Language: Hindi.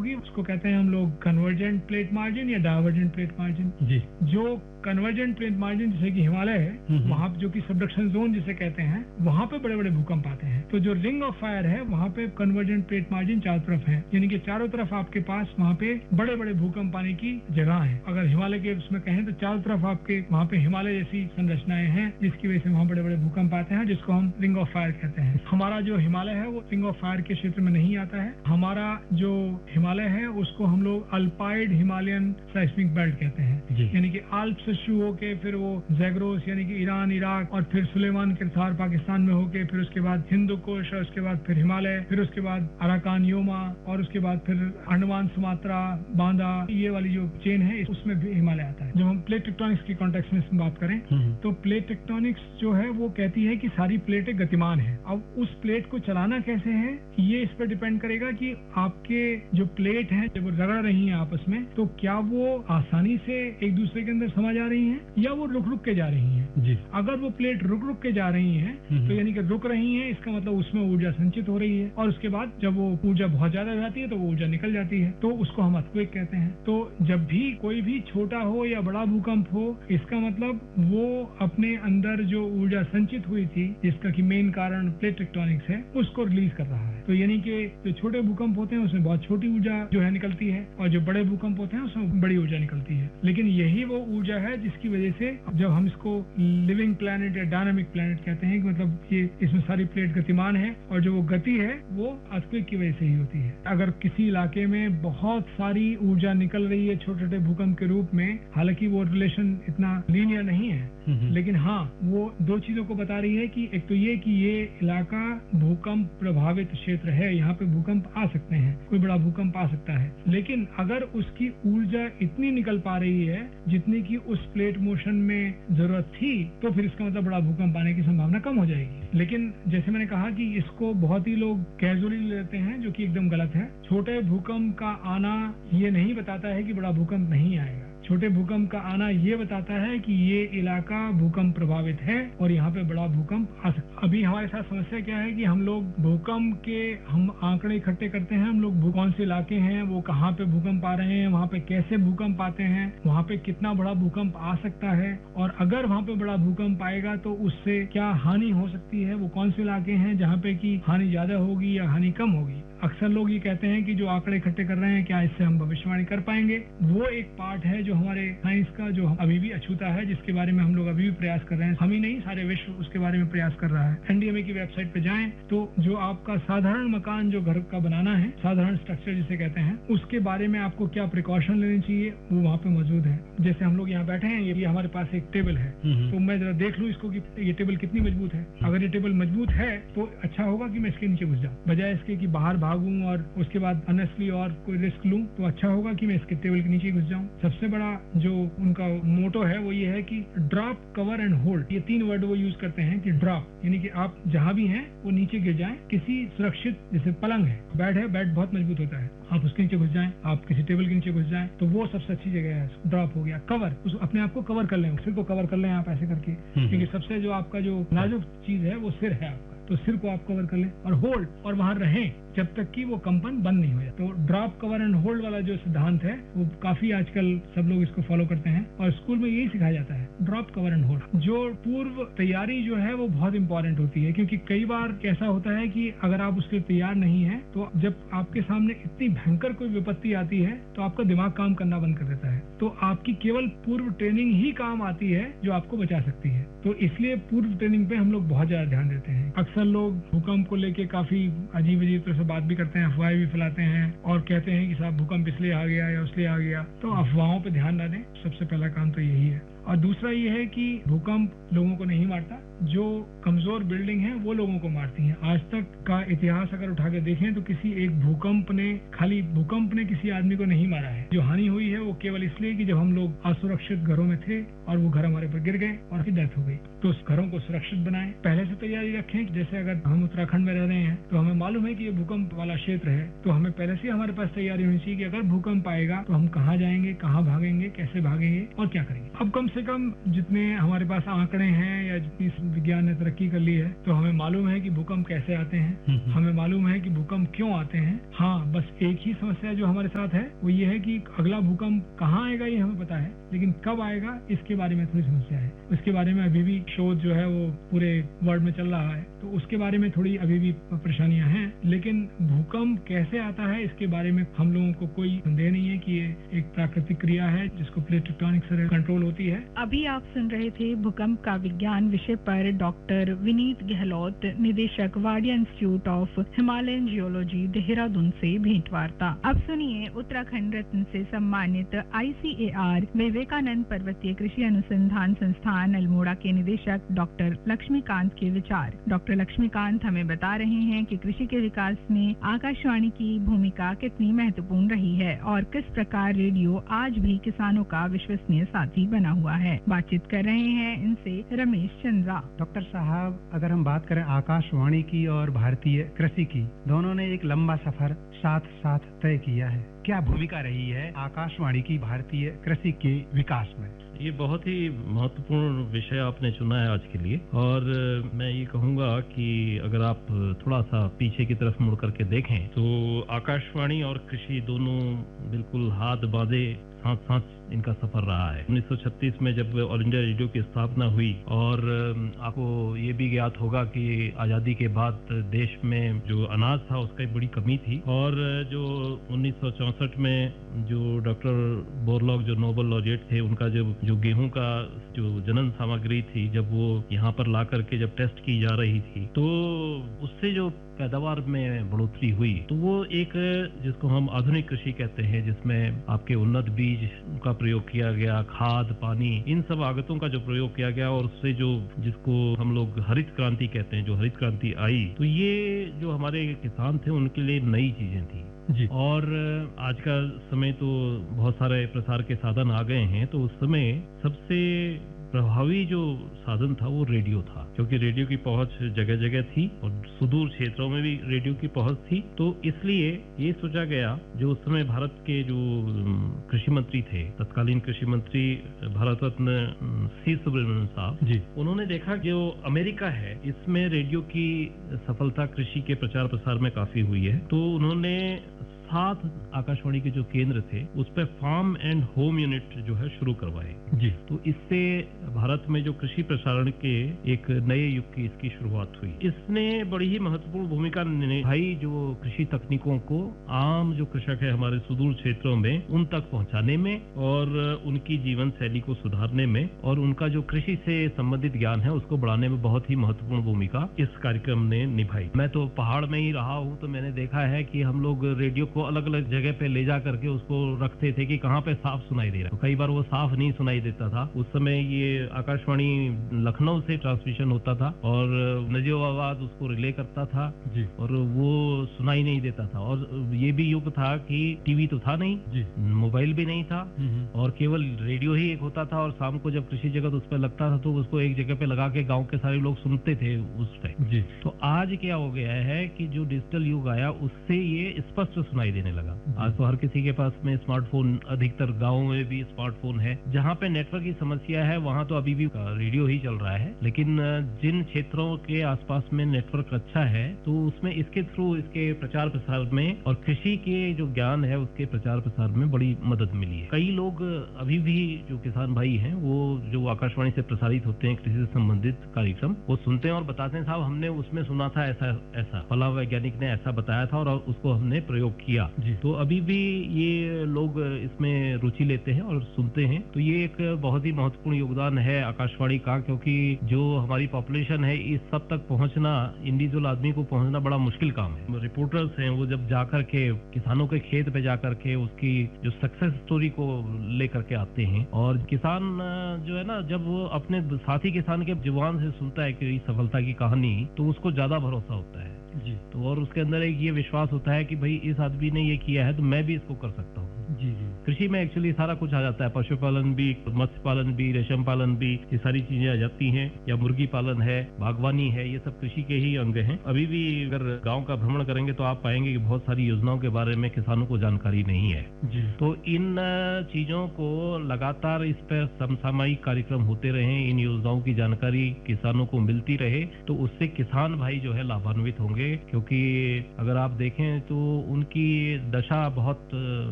होगी, उसको कहते हैं हम लोग कन्वर्जेंट प्लेट मार्जिन या डाइवर्जेंट प्लेट मार्जिन जी। जो कन्वर्जेंट प्लेट मार्जिन जैसे कि हिमालय है, वहाँ जो कि सबडक्शन जोन जिसे कहते हैं, वहाँ पे बड़े बड़े भूकंप आते हैं। तो जो रिंग ऑफ फायर है वहाँ पे कन्वर्जेंट प्लेट मार्जिन चारों तरफ है, यानी कि चारों तरफ आपके पास वहाँ पे बड़े बड़े भूकंप आने की जगह है। अगर हिमालय के उसमें कहें तो चारों तरफ आपके वहाँ पे हिमालय जैसी संरचनाएं हैं, जिसकी वजह से वहाँ बड़े बड़े भूकंप आते हैं, जिसको हम रिंग ऑफ फायर कहते हैं। हमारा जो हिमालय है वो रिंग ऑफ फायर के क्षेत्र में नहीं आता है। हमारा जो हिमालय है उसको हम लोग अल्पाइड हिमालयन साइस्मिक बेल्ट कहते हैं, यानी कि आल्प से शुरू होके फिर वो जैग्रोस यानी कि ईरान, इराक और फिर सुलेमान के थार पाकिस्तान में होके फिर उसके बाद हिंदू कुश और उसके बाद फिर हिमालय, फिर उसके बाद अराकान योमा और उसके बाद फिर अंडमान सुमात्रा बांदा, ये वाली जो चेन है उसमें भी हिमालय आता है। जब हम प्लेट टेक्टोनिक्स की कॉन्टेक्स्ट में बात करें तो प्लेट टेक्टोनिक्स जो है वो कहती है कि सारी प्लेटें गतिमान है। अब उस प्लेट को चलाना कैसे है ये इस पर डिपेंड करेगा कि आपके जो प्लेट है जब वो रगड़ रही है आपस में, तो क्या वो आसानी से एक दूसरे के अंदर समा जा रही है या वो रुक रुक के जा रही हैं जी। अगर वो प्लेट रुक रुक के जा रही हैं तो यानी कि रुक रही हैं, इसका मतलब उसमें ऊर्जा संचित हो रही है और उसके बाद जब वो ऊर्जा बहुत ज्यादा हो जाती है तो वो ऊर्जा निकल जाती है, तो उसको हम अर्थक्वेक कहते हैं। तो जब भी कोई भी छोटा हो या बड़ा भूकंप हो, इसका मतलब वो अपने अंदर जो ऊर्जा संचित हुई थी, जिसका कि मेन कारण प्लेट टेक्टोनिक्स है, उसको रिलीज कर रहा है। तो यानी कि जो छोटे भूकंप होते हैं उसमें बहुत छोटी ऊर्जा जो है निकलती है और जो बड़े भूकंप होते हैं उसमें बड़ी ऊर्जा निकलती है। लेकिन यही वो ऊर्जा है जिसकी वजह से जब हम इसको लिविंग प्लैनेट या डायनामिक प्लैनेट कहते हैं कि मतलब ये इसमें सारी प्लेट गतिमान है और जो वो गति है वो अर्थक्वेक की वजह से ही होती है। अगर किसी इलाके में बहुत सारी ऊर्जा निकल रही है छोटे छोटे भूकंप के रूप में, हालांकि वो रिलेशन इतना लीनियर नहीं है, लेकिन हाँ वो दो चीजों को बता रही है कि एक तो ये कि ये इलाका भूकंप प्रभावित क्षेत्र है, यहाँ पे भूकंप आ सकते हैं, कोई बड़ा भूकंप आ सकता है। लेकिन अगर उसकी ऊर्जा इतनी निकल पा रही है जितनी की उस प्लेट मोशन में जरूरत थी, तो फिर इसका मतलब बड़ा भूकंप आने की संभावना कम हो जाएगी। लेकिन जैसे मैंने कहा कि इसको बहुत ही लोग कैजुअली लेते हैं, जो कि एकदम गलत है। छोटे भूकंप का आना ये नहीं बताता है कि बड़ा भूकंप नहीं आएगा। छोटे भूकंप का आना ये बताता है कि ये इलाका भूकंप प्रभावित है और यहाँ पे बड़ा भूकंप आ सकता है। अभी हमारे साथ समस्या क्या है कि हम लोग भूकंप के हम आंकड़े इकट्ठे करते हैं, हम लोग कौन से इलाके हैं, वो कहाँ पे भूकंप आ रहे हैं, वहाँ पे कैसे भूकंप आते हैं, वहाँ पे कितना बड़ा भूकंप आ सकता है, और अगर वहाँ पे बड़ा भूकंप आएगा तो उससे क्या हानि हो सकती है, वो कौन से इलाके हैं जहाँ पे की हानि ज्यादा होगी या हानि कम होगी। अक्सर लोग ये कहते हैं कि जो आंकड़े इकट्ठे कर रहे हैं क्या इससे हम भविष्यवाणी कर पाएंगे। वो एक पार्ट है जो हमारे साइंस का जो अभी भी अछूता है, जिसके बारे में हम लोग अभी भी प्रयास कर रहे हैं। हम ही नहीं, सारे विश्व उसके बारे में प्रयास कर रहा है। एनडीएमए की वेबसाइट पे जाएं तो जो आपका साधारण मकान जो घर का बनाना है, साधारण स्ट्रक्चर जिसे कहते हैं, उसके बारे में आपको क्या प्रिकॉशन लेनी चाहिए वो वहाँ पे मौजूद है। जैसे हम लोग यहाँ बैठे हैं, ये हमारे पास एक टेबल है, तो मैं जरा देख लूँ इसको कि ये टेबल कितनी मजबूत है। अगर ये टेबल मजबूत है तो अच्छा होगा कि मैं इसके नीचे घुस जाऊँ, बजाय इसके कि बाहर भागूं और उसके बाद अननेसेसरी और कोई रिस्क लूं। तो अच्छा होगा कि मैं इसके टेबल के नीचे घुस जाऊं। सबसे बड़ा जो उनका मोटो है वो ये है कि ड्रॉप, कवर एंड होल्ड, ये 3 वर्ड वो यूज करते हैं। कि ड्रॉप यानी कि आप जहां भी हैं वो नीचे गिर जाएं, किसी सुरक्षित, जैसे पलंग है, बेड है, बेड बहुत मजबूत होता है, आप उसके नीचे घुस जाएं, आप किसी टेबल के नीचे घुस जाएं, तो वो सबसे अच्छी जगह है। ड्रॉप हो गया। कवर, उस अपने आप को कवर कर लें, सिर को कवर कर लें आप ऐसे करके, क्योंकि सबसे जो आपका जो नाजुक चीज है वो सिर है आपका, तो सिर को आप कवर कर लें और होल्ड, और वहां रहें जब तक कि वो कंपन बंद नहीं हो जाए। तो ड्रॉप, कवर एंड होल्ड वाला जो सिद्धांत है वो काफी आजकल सब लोग इसको फॉलो करते हैं और स्कूल में यही सिखाया जाता है, ड्रॉप, कवर एंड होल्ड। जो पूर्व तैयारी जो है वो बहुत इंपॉर्टेंट होती है, क्योंकि कई बार ऐसा होता है कि अगर आप उसके तैयार नहीं है तो जब आपके सामने इतनी भयंकर कोई विपत्ति आती है तो आपका दिमाग काम करना बंद कर देता है। तो आपकी केवल पूर्व ट्रेनिंग ही काम आती है जो आपको बचा सकती है। तो इसलिए पूर्व ट्रेनिंग पे हम लोग बहुत ज्यादा ध्यान देते हैं। अक्सर लोग भूकंप को लेके काफी अजीब अजीब तरह से बात भी करते हैं, अफवाहें भी फैलाते हैं और कहते हैं कि साहब भूकंप इसलिए आ गया या उसलिए आ गया। तो अफवाहों पे ध्यान ना दें, सबसे पहला काम तो यही है। और दूसरा ये है कि भूकंप लोगों को नहीं मारता, जो कमजोर बिल्डिंग है वो लोगों को मारती हैं। आज तक का इतिहास अगर उठा के देखें तो किसी एक भूकंप ने किसी आदमी को नहीं मारा है। जो हानि हुई है वो केवल इसलिए कि जब हम लोग असुरक्षित घरों में थे और वो घर हमारे पर गिर गए और उसकी डेथ हो गई। तो उस घरों को सुरक्षित बनाएं, पहले से तैयारी रखें। जैसे अगर हम उत्तराखंड में रह रहे हैं तो हमें मालूम है कि ये भूकंप वाला क्षेत्र है, तो हमें पहले से हमारे पास तैयारी होनी चाहिए कि अगर भूकंप आएगा तो हम कहाँ जाएंगे, कहाँ भागेंगे, कैसे भागेंगे और क्या करेंगे। अब कम से कम जितने हमारे पास आंकड़े हैं या जितनी विज्ञान ने तरक्की कर ली है, तो हमें मालूम है कि भूकंप कैसे आते हैं, हमें मालूम है कि भूकंप क्यों आते हैं। हाँ, बस एक ही समस्या जो हमारे साथ है वो ये है कि अगला भूकंप कहाँ आएगा ये हमें पता है, लेकिन कब आएगा इसके बारे में थोड़ी समस्या है। उसके बारे में अभी भी शोध जो है वो पूरे वर्ल्ड में चल रहा है, तो उसके बारे में थोड़ी अभी भी परेशानियां हैं। लेकिन भूकंप कैसे आता है इसके बारे में हम लोगों को कोई संदेह नहीं है कि ये एक प्राकृतिक क्रिया है जिसको प्लेट टेक्टोनिक से कंट्रोल होती है। अभी आप सुन रहे थे भूकंप का विज्ञान विषय पर डॉक्टर विनीत गहलोत, निदेशक Wadia institute of Himalayan geology, Dehradun से भेंटवार्ता। अब सुनिए उत्तराखंड रत्न से सम्मानित ICAR विवेकानंद पर्वतीय कृषि अनुसंधान संस्थान अल्मोड़ा के निदेशक डॉक्टर लक्ष्मीकांत के विचार। डॉक्टर लक्ष्मीकांत हमें बता रहे हैं कि कृषि के विकास में आकाशवाणी की भूमिका कितनी महत्वपूर्ण रही है और किस प्रकार रेडियो आज भी किसानों का विश्वसनीय साथी बना हुआ है। बातचीत कर रहे हैं इनसे रमेश चंद्रा। डॉक्टर साहब, अगर हम बात करें आकाशवाणी की और भारतीय कृषि की, दोनों ने एक लंबा सफर साथ साथ तय किया है। क्या भूमिका रही है आकाशवाणी की भारतीय कृषि के विकास में? ये बहुत ही महत्वपूर्ण विषय आपने चुना है आज के लिए, और मैं ये कहूँगा कि अगर आप थोड़ा सा पीछे की तरफ मुड़ करके देखें तो आकाशवाणी और कृषि दोनों बिल्कुल हाथ बांधे साथ साथ इनका सफर रहा है। 1936 में जब ऑल इंडिया रेडियो की स्थापना हुई, और आपको ये भी ज्ञात होगा कि आज़ादी के बाद देश में जो अनाज था उसका एक बड़ी कमी थी, और जो 1964 में जो डॉक्टर बोरलॉग जो नोबेल लॉरेट थे, उनका जो गेहूं का जो जनन सामग्री थी, जब वो यहाँ पर ला करके जब टेस्ट की जा रही थी, तो उससे जो पैदावार में बढ़ोतरी हुई, तो वो एक जिसको हम आधुनिक कृषि कहते हैं, जिसमें आपके उन्नत बीज का प्रयोग किया गया, खाद, पानी, इन सब आगतों का जो प्रयोग किया गया, और उससे जो जिसको हम लोग हरित क्रांति कहते हैं, जो हरित क्रांति आई, तो ये जो हमारे किसान थे उनके लिए नई चीजें थी जी। और आज का समय तो बहुत सारे प्रसार के साधन आ गए हैं, तो उस समय सबसे प्रभावी जो साधन था वो रेडियो था, क्योंकि रेडियो की पहुंच जगह जगह थी और सुदूर क्षेत्रों में भी रेडियो की पहुंच थी। तो इसलिए ये सोचा गया, जो उस समय भारत के जो कृषि मंत्री थे, तत्कालीन कृषि मंत्री भारत रत्न सी सुब्रमण्यम साहब जी, उन्होंने देखा जो अमेरिका है इसमें रेडियो की सफलता कृषि के प्रचार प्रसार में काफी हुई है, तो उन्होंने 7 आकाशवाणी के जो केंद्र थे उस पर फार्म एंड होम यूनिट जो है शुरू करवाए जी। तो इससे भारत में जो कृषि प्रसारण के एक नए युग की इसकी शुरुआत हुई। इसने बड़ी ही महत्वपूर्ण भूमिका निभाई जो कृषि तकनीकों को आम जो कृषक है हमारे सुदूर क्षेत्रों में उन तक पहुंचाने में, और उनकी जीवन शैली को सुधारने में, और उनका जो कृषि से संबंधित ज्ञान है उसको बढ़ाने में बहुत ही महत्वपूर्ण भूमिका इस कार्यक्रम ने निभाई। मैं तो पहाड़ में ही रहा हूँ, तो मैंने देखा है कि हम लोग रेडियो को अलग अलग जगह पे ले जा करके उसको रखते थे कि कहाँ पे साफ सुनाई दे रहा है, तो कई बार वो साफ नहीं सुनाई देता था। उस समय ये आकाशवाणी लखनऊ से ट्रांसमिशन होता था और नजीबाबाद उसको रिले करता था जी, और वो सुनाई नहीं देता था। और ये भी युग था कि टीवी तो था नहीं जी, मोबाइल भी नहीं था, और केवल रेडियो ही एक होता था, और शाम को जब कृषि जगत उस पर लगता था तो उसको एक जगह पे लगा के गाँव के सारे लोग सुनते थे उस टाइम जी। तो आज क्या हो गया है कि जो डिजिटल युग आया उससे ये स्पष्ट सुनाई देने लगा। आज तो हर किसी के पास में स्मार्टफोन, अधिकतर गाँव में भी स्मार्टफोन है। जहाँ पे नेटवर्क की समस्या है वहाँ तो अभी भी रेडियो ही चल रहा है, लेकिन जिन क्षेत्रों के आसपास में नेटवर्क अच्छा है तो उसमें इसके थ्रू इसके प्रचार प्रसार में और कृषि के जो ज्ञान है उसके प्रचार प्रसार में बड़ी मदद मिली है। कई लोग अभी भी जो किसान भाई हैं वो जो आकाशवाणी से प्रसारित होते हैं कृषि से संबंधित कार्यक्रम वो सुनते हैं और बताते हैं, साहब हमने उसमें सुना था ऐसा ऐसा, फला वैज्ञानिक ने ऐसा बताया था और उसको हमने प्रयोग किया जी। तो अभी भी ये लोग इसमें रुचि लेते हैं और सुनते हैं। तो ये एक बहुत ही महत्वपूर्ण योगदान है आकाशवाणी का, क्योंकि जो हमारी पॉपुलेशन है इस सब तक पहुंचना, इंडिविजुअल आदमी को पहुंचना बड़ा मुश्किल काम है। रिपोर्टर्स हैं वो जब जाकर के किसानों के खेत पे जाकर के उसकी जो सक्सेस स्टोरी को लेकर के आते हैं, और किसान जो है ना जब वो अपने साथी किसान के जुबान से सुनता है कि सफलता की कहानी, तो उसको ज्यादा भरोसा होता है जी। तो और उसके अंदर एक ये विश्वास होता है कि भाई इस आदमी ने ये किया है तो मैं भी इसको कर सकता हूँ जी जी। कृषि में एक्चुअली सारा कुछ आ जाता है, पशुपालन भी, मत्स्य पालन भी, रेशम पालन भी, ये सारी चीजें आ जाती हैं, या मुर्गी पालन है, बागवानी है, ये सब कृषि के ही अंग हैं। अभी भी अगर गांव का भ्रमण करेंगे तो आप पाएंगे कि बहुत सारी योजनाओं के बारे में किसानों को जानकारी नहीं है जी। तो इन चीजों को लगातार इस पर समसामयिक कार्यक्रम होते रहे, इन योजनाओं की जानकारी किसानों को मिलती रहे, तो उससे किसान भाई जो है लाभान्वित होंगे। क्योंकि अगर आप देखें तो उनकी दशा बहुत